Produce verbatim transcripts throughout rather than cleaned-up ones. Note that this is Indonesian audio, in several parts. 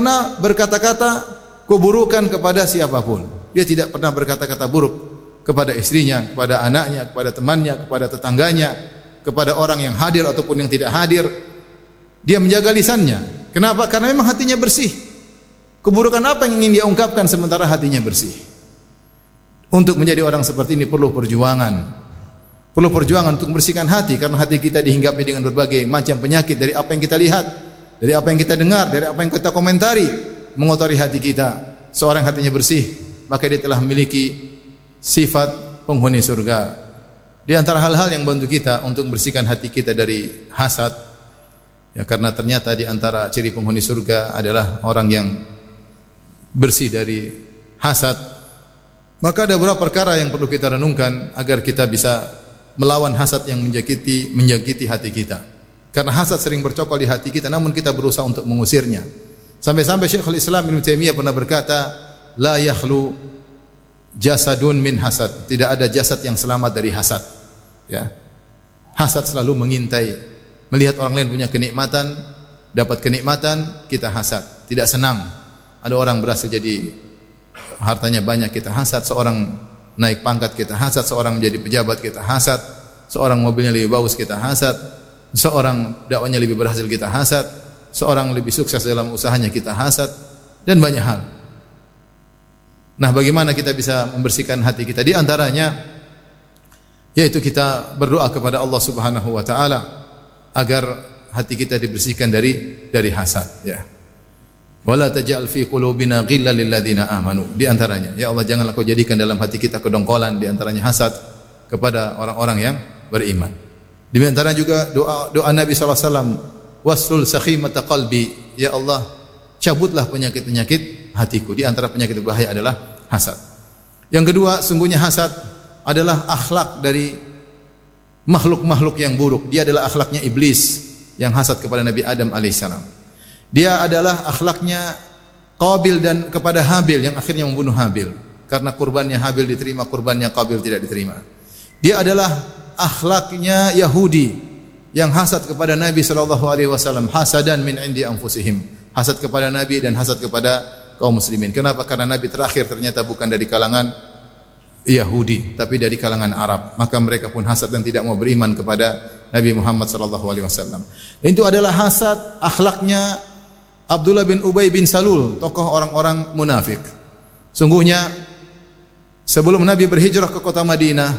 pernah berkata-kata keburukan kepada siapapun. Dia tidak pernah berkata-kata buruk kepada istrinya, kepada anaknya, kepada temannya, kepada tetangganya, kepada orang yang hadir ataupun yang tidak hadir. Dia menjaga lisannya. Kenapa? Karena memang hatinya bersih. Keburukan apa yang ingin dia ungkapkan sementara hatinya bersih? Untuk menjadi orang seperti ini perlu perjuangan. Perlu perjuangan untuk membersihkan hati, karena hati kita dihinggapi dengan berbagai macam penyakit dari apa yang kita lihat, dari apa yang kita dengar, dari apa yang kita komentari, mengotori hati kita. Seorang hatinya bersih, maka dia telah memiliki sifat penghuni surga. Di antara hal-hal yang bantu kita untuk membersihkan hati kita dari hasad, ya, karena ternyata di antara ciri penghuni surga adalah orang yang bersih dari hasad. Maka ada beberapa perkara yang perlu kita renungkan agar kita bisa melawan hasad yang menjangkiti menjangkiti hati kita. Karena hasad sering bercokol di hati kita, namun kita berusaha untuk mengusirnya. Sampai-sampai Syekhul Islam Ibnu Taimiyah pernah berkata, la yakhlu jasadun min hasad. Tidak ada jasad yang selamat dari hasad. Ya. Hasad selalu mengintai. Melihat orang lain punya kenikmatan, dapat kenikmatan, kita hasad. Tidak senang. Ada orang berhasil jadi hartanya banyak, kita hasad. Seorang naik pangkat, kita hasad. Seorang menjadi pejabat, kita hasad. Seorang mobilnya lebih bagus, kita hasad. Seorang dakwanya lebih berhasil, kita hasad. Seorang lebih sukses dalam usahanya, kita hasad. Dan banyak hal. Nah, bagaimana kita bisa membersihkan hati kita? Di antaranya yaitu kita berdoa kepada Allah Subhanahu wa taala agar hati kita dibersihkan dari dari hasad, ya. Wala taj'al fi qulubina ghillan lil ladzina amanu. Di antaranya, ya Allah, janganlah Kau jadikan dalam hati kita kedongkolan, di antaranya hasad kepada orang-orang yang beriman. Di antaranya juga doa doa Nabi sallallahu alaihi wasallam, waslul sakhimata qalbi. Ya Allah, cabutlah penyakit-penyakit hatiku. Di antara penyakit berbahaya adalah hasad. Yang kedua, sungguhnya hasad adalah akhlak dari makhluk-makhluk yang buruk. Dia adalah akhlaknya iblis yang hasad kepada Nabi Adam alaihissalam. Dia adalah akhlaknya Qabil dan kepada Habil yang akhirnya membunuh Habil. Karena kurbannya Habil diterima, kurbannya Qabil tidak diterima. Dia adalah akhlaknya Yahudi yang hasad kepada Nabi sallallahu alaihi wasallam, hasadan min indi anfusihim. Hasad kepada Nabi dan hasad kepada kaum muslimin. Kenapa? Karena Nabi terakhir ternyata bukan dari kalangan Yahudi, tapi dari kalangan Arab. Maka mereka pun hasad dan tidak mau beriman kepada Nabi Muhammad sallallahu alaihi wasallam. Itu adalah hasad akhlaknya Abdullah bin Ubay bin Salul, tokoh orang-orang munafik. Sungguhnya sebelum Nabi berhijrah ke kota Madinah,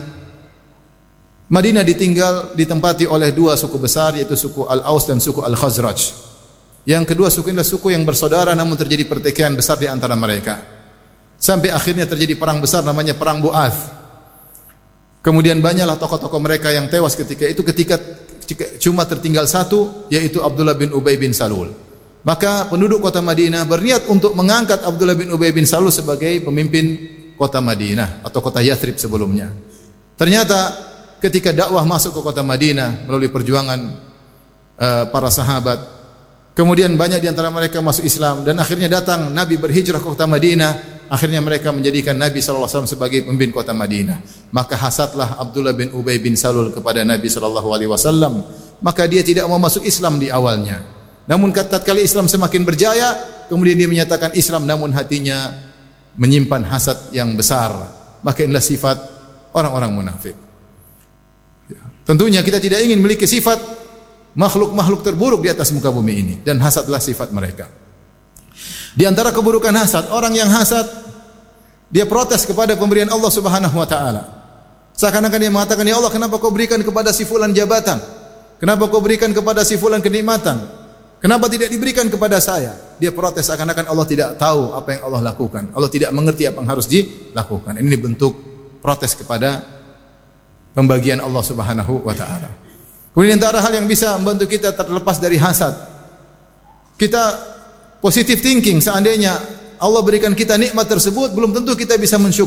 Madinah ditinggal ditempati oleh dua suku besar, yaitu suku Al-Aus dan suku Al-Khazraj. Yang kedua suku ini adalah suku yang bersaudara, namun terjadi pertikaian besar di antara mereka. Sampai akhirnya terjadi perang besar namanya perang Bu'ath. Kemudian banyaklah tokoh-tokoh mereka yang tewas ketika itu, ketika cuma tertinggal satu, yaitu Abdullah bin Ubay bin Salul. Maka penduduk kota Madinah berniat untuk mengangkat Abdullah bin Ubay bin Salul sebagai pemimpin kota Madinah atau kota Yathrib sebelumnya. Ternyata ketika dakwah masuk ke kota Madinah melalui perjuangan uh, para sahabat, kemudian banyak di antara mereka masuk Islam dan akhirnya datang Nabi berhijrah ke kota Madinah. Akhirnya mereka menjadikan Nabi sallallahu alaihi wasallam sebagai pemimpin kota Madinah. Maka hasadlah Abdullah bin Ubay bin Salul kepada Nabi sallallahu alaihi wasallam. Maka dia tidak mau masuk Islam di awalnya. Namun tatkala Islam semakin berjaya, kemudian dia menyatakan Islam, namun hatinya menyimpan hasad yang besar. Maka inilah sifat orang-orang munafik. Ya. Tentunya kita tidak ingin memiliki sifat makhluk-makhluk terburuk di atas muka bumi ini, dan hasadlah sifat mereka. Di antara keburukan hasad, orang yang hasad dia protes kepada pemberian Allah Subhanahu wa taala. Seakan-akan dia mengatakan, "Ya Allah, kenapa Kau berikan kepada si fulan jabatan? Kenapa Kau berikan kepada si fulan kenikmatan? Kenapa tidak diberikan kepada saya?" Dia protes seakan-akan Allah tidak tahu apa yang Allah lakukan. Allah tidak mengerti apa yang harus dilakukan. Ini bentuk protes kepada pembagian Allah Subhanahu wa taala. Kemudian antara hal yang bisa membantu kita terlepas dari hasad, kita positive thinking. Seandainya Allah berikan kita nikmat tersebut, belum tentu kita bisa mensyukuri.